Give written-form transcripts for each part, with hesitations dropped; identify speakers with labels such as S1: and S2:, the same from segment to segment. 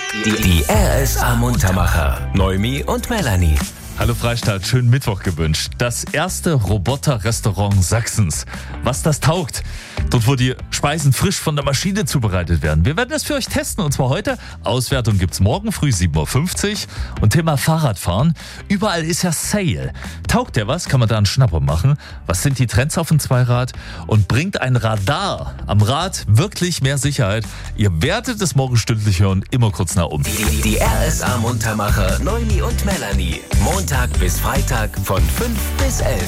S1: Die RSA Muntermacher, Noemi und Melanie.
S2: Hallo Freistadt, schönen Mittwoch gewünscht. Das erste Roboter-Restaurant Sachsens. Was das taugt. Dort, wo die Speisen frisch von der Maschine zubereitet werden. Wir werden das für euch testen und zwar heute. Auswertung gibt's morgen früh 7.50 Uhr. Und Thema Fahrradfahren. Überall ist ja Sale. Taugt der was? Kann man da einen Schnapper machen? Was sind die Trends auf dem Zweirad? Und bringt ein Radar am Rad wirklich mehr Sicherheit? Ihr werdet es morgen stündlich hören, immer kurz nach um.
S1: Die RSA Muntermacher, Noemi und Melanie. Montag bis Freitag von 5 bis 11.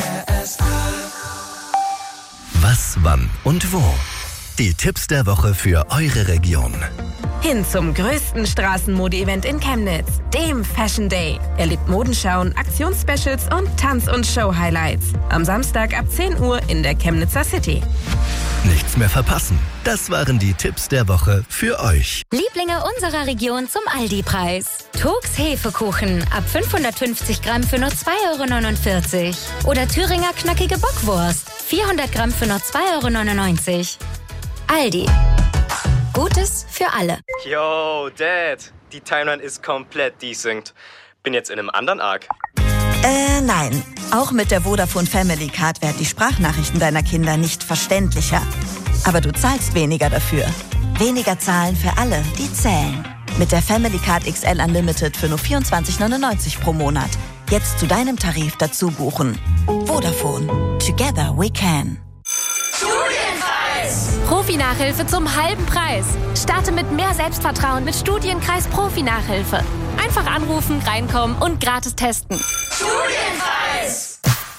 S3: Was, wann und wo? Die Tipps der Woche für eure Region.
S4: Hin zum größten Straßenmode-Event in Chemnitz, dem Fashion Day. Erlebt Modenschauen, Aktionsspecials und Tanz- und Show-Highlights. Am Samstag ab 10 Uhr in der Chemnitzer City.
S3: Nichts mehr verpassen. Das waren die Tipps der Woche für euch.
S5: Lieblinge unserer Region zum Aldi-Preis. Turks Hefekuchen ab 550 Gramm für nur 2,49 €. Oder Thüringer knackige Bockwurst. 400 Gramm für nur 2,99 €. Aldi. Gutes für alle.
S6: Yo, Dad. Die Timeline ist komplett desynced. Bin jetzt in einem anderen Arc.
S7: Nein. Auch mit der Vodafone Family Card werden die Sprachnachrichten deiner Kinder nicht verständlicher. Aber du zahlst weniger dafür. Weniger zahlen für alle, die zählen. Mit der Family Card XL Unlimited für nur 24,99 € pro Monat. Jetzt zu deinem Tarif dazu buchen. Vodafone. Together we can.
S8: Profi-Nachhilfe zum halben Preis. Starte mit mehr Selbstvertrauen mit Studienkreis Profi-Nachhilfe. Einfach anrufen, reinkommen und gratis testen. Studienkreis!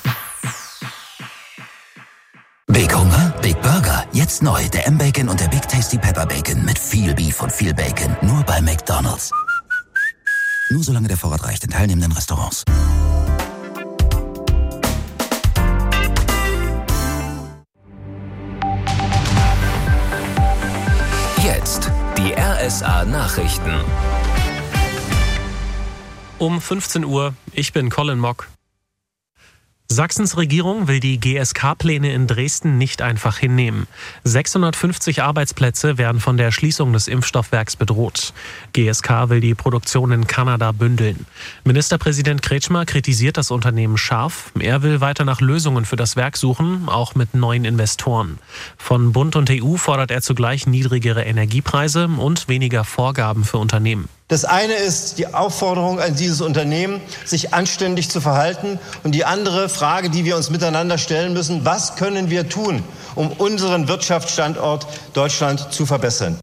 S1: Big Hunger, Big Burger. Jetzt neu, der M-Bacon und der Big Tasty Pepper Bacon mit viel Beef und viel Bacon. Nur bei McDonald's. Nur solange der Vorrat reicht in teilnehmenden Restaurants. Jetzt die RSA Nachrichten.
S9: Um 15 Uhr, ich bin Colin Mock. Sachsens Regierung will die GSK-Pläne in Dresden nicht einfach hinnehmen. 650 Arbeitsplätze werden von der Schließung des Impfstoffwerks bedroht. GSK will die Produktion in Kanada bündeln. Ministerpräsident Kretschmer kritisiert das Unternehmen scharf. Er will weiter nach Lösungen für das Werk suchen, auch mit neuen Investoren. Von Bund und EU fordert er zugleich niedrigere Energiepreise und weniger Vorgaben für Unternehmen.
S10: Das eine ist die Aufforderung an dieses Unternehmen, sich anständig zu verhalten. Und die andere Frage, die wir uns miteinander stellen müssen, was können wir tun, um unseren Wirtschaftsstandort Deutschland zu verbessern?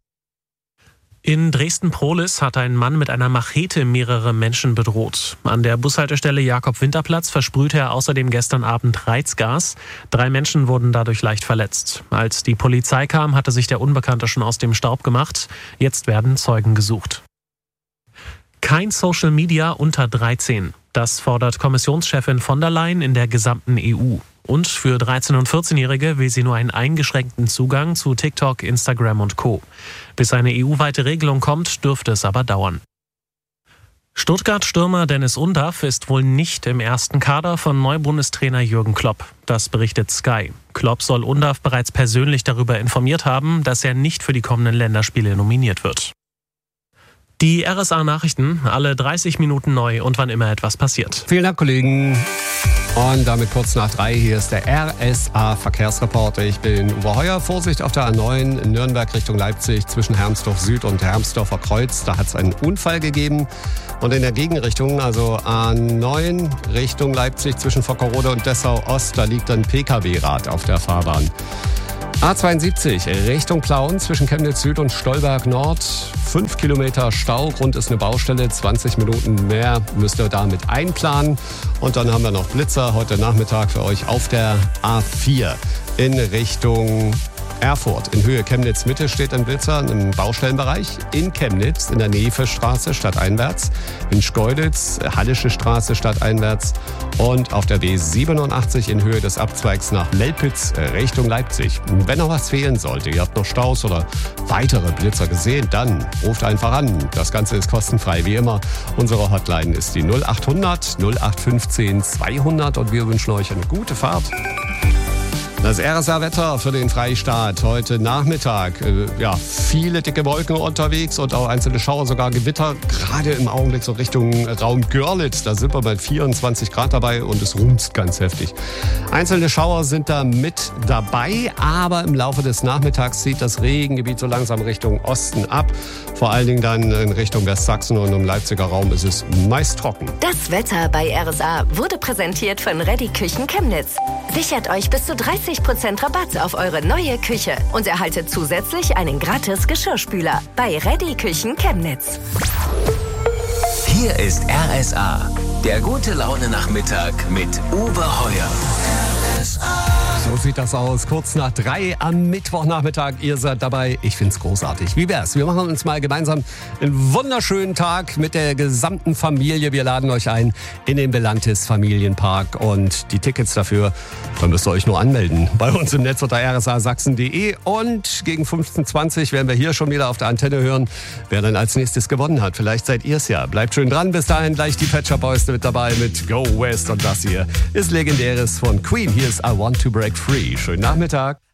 S9: In Dresden-Prohlis hat ein Mann mit einer Machete mehrere Menschen bedroht. An der Bushaltestelle Jakob-Winter-Platz versprühte er außerdem gestern Abend Reizgas. 3 Menschen wurden dadurch leicht verletzt. Als die Polizei kam, hatte sich der Unbekannte schon aus dem Staub gemacht. Jetzt werden Zeugen gesucht. Kein Social Media unter 13. Das fordert Kommissionschefin von der Leyen in der gesamten EU. Und für 13- und 14-Jährige will sie nur einen eingeschränkten Zugang zu TikTok, Instagram und Co. Bis eine EU-weite Regelung kommt, dürfte es aber dauern. Stuttgart-Stürmer Dennis Undaff ist wohl nicht im ersten Kader von Neubundestrainer Jürgen Klopp. Das berichtet Sky. Klopp soll Undaff bereits persönlich darüber informiert haben, dass er nicht für die kommenden Länderspiele nominiert wird. Die RSA-Nachrichten, alle 30 Minuten neu und wann immer etwas passiert.
S11: Vielen Dank, Kollegen. Und damit kurz nach 3, hier ist der RSA-Verkehrsreporter. Ich bin Uwe Heuer. Vorsicht auf der A9 Nürnberg Richtung Leipzig zwischen Hermsdorf Süd und Hermsdorfer Kreuz. Da hat es einen Unfall gegeben. Und in der Gegenrichtung, also A9 Richtung Leipzig zwischen Vockerode und Dessau Ost, da liegt ein Pkw-Rad auf der Fahrbahn. A72 Richtung Plauen zwischen Chemnitz Süd und Stolberg Nord. 5 Kilometer Stau, Grund ist eine Baustelle, 20 Minuten mehr müsst ihr damit einplanen. Und dann haben wir noch Blitzer heute Nachmittag für euch auf der A4 in Richtung Erfurt. In Höhe Chemnitz-Mitte steht ein Blitzer im Baustellenbereich. In Chemnitz, in der Nevestraße stadteinwärts. In Schkeuditz, Hallische Straße stadteinwärts. Und auf der B87 in Höhe des Abzweigs nach Melpitz Richtung Leipzig. Wenn noch was fehlen sollte, ihr habt noch Staus oder weitere Blitzer gesehen, dann ruft einfach an. Das Ganze ist kostenfrei wie immer. Unsere Hotline ist die 0800 0815 200 und wir wünschen euch eine gute Fahrt. Das RSA-Wetter für den Freistaat heute Nachmittag. Viele dicke Wolken unterwegs und auch einzelne Schauer, sogar Gewitter. Gerade im Augenblick so Richtung Raum Görlitz. Da sind wir bei 24 Grad dabei und es rumst ganz heftig. Einzelne Schauer sind da mit dabei, aber im Laufe des Nachmittags zieht das Regengebiet so langsam Richtung Osten ab. Vor allen Dingen dann in Richtung Westsachsen und im Leipziger Raum ist es meist trocken.
S12: Das Wetter bei RSA wurde präsentiert von Ready Küchen Chemnitz. Sichert euch bis zu 30% Rabatt auf eure neue Küche und erhaltet zusätzlich einen gratis Geschirrspüler bei Ready Küchen Chemnitz.
S3: Hier ist RSA, der gute Laune-Nachmittag mit Uwe Heuer.
S11: So sieht das aus. Kurz nach 3 am Mittwochnachmittag. Ihr seid dabei. Ich find's großartig. Wie wär's? Wir machen uns mal gemeinsam einen wunderschönen Tag mit der gesamten Familie. Wir laden euch ein in den Belantis Familienpark. Und die Tickets dafür, da müsst ihr euch nur anmelden. Bei uns im Netz unter rsasachsen.de. Und gegen 15:20 Uhr werden wir hier schon wieder auf der Antenne hören, wer dann als nächstes gewonnen hat. Vielleicht seid ihr's ja. Bleibt schön dran. Bis dahin gleich die Pet Shop Boys mit dabei mit Go West. Und das hier ist Legendäres von Queen. Hier ist I Want to Break Free. Schönen Nachmittag.